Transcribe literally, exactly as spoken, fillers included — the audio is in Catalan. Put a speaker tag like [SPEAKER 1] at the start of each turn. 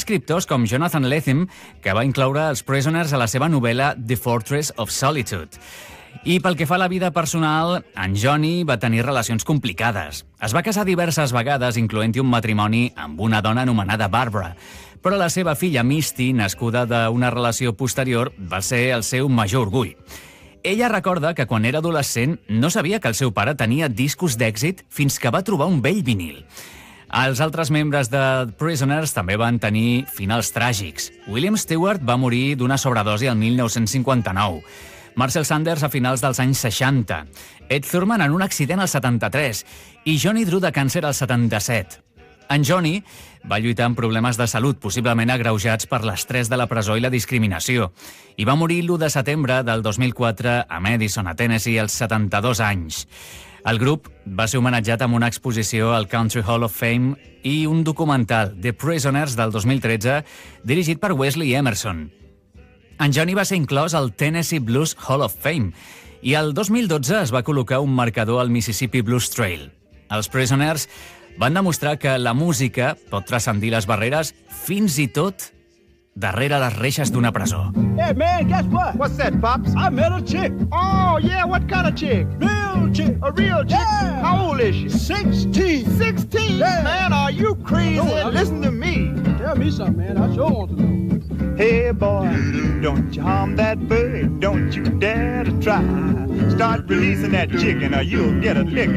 [SPEAKER 1] escriptors com Jonathan Lethem, que va incloure els Prisoners a la seva novel·la The Fortress of Solitude. I pel que fa a la vida personal, en Johnny va tenir relacions complicades. Es va casar diverses vegades, incloent-hi un matrimoni amb una dona anomenada Barbara, però la seva filla Misty, nascuda d'una relació posterior, va ser el seu major orgull. Ella recorda que quan era adolescent no sabia que el seu pare tenia discos d'èxit fins que va trobar un vell vinil. Els altres membres de Prisoners també van tenir finals tràgics. William Stewart va morir d'una sobredosi el mil nou-cents cinquanta-nou. Marcel Sanders a finals dels anys seixanta. Ed Thurman en un accident al setanta-tres i Johnny Drew de càncer al setanta-set. En Johnny va lluitar amb problemes de salut, possiblement agreujats per l'estrès de la presó i la discriminació, i va morir l'u de setembre del dos mil quatre a Madison, a Tennessee, als setanta-dos anys. El grup va ser homenatjat amb una exposició al Country Hall of Fame i un documental, The Prisoners, del dos mil tretze, dirigit per Wesley Emerson. En Johnny va ser inclòs al Tennessee Blues Hall of Fame i el dos mil dotze es va col·locar un marcador al Mississippi Blues Trail. Els Prisoners van demostrar que la música pot transcendir les barreres fins i tot darrere les reixes d'una presó.
[SPEAKER 2] Hey, man, guess what?
[SPEAKER 3] What's that, Pops?
[SPEAKER 2] I met a chick.
[SPEAKER 3] Oh, yeah, what kind of chick?
[SPEAKER 2] Real chick.
[SPEAKER 3] A real chick?
[SPEAKER 2] Yeah.
[SPEAKER 3] How old is she?
[SPEAKER 2] Sixteen.
[SPEAKER 3] Sixteen?
[SPEAKER 2] Yeah.
[SPEAKER 3] Man, are you crazy?
[SPEAKER 2] No, I-
[SPEAKER 3] Listen to me.
[SPEAKER 2] Tell me something, man. I sure want to know.
[SPEAKER 3] Hey, boy, don't you harm that bird. Don't you dare to try. Start releasing that chicken or you'll get a lick.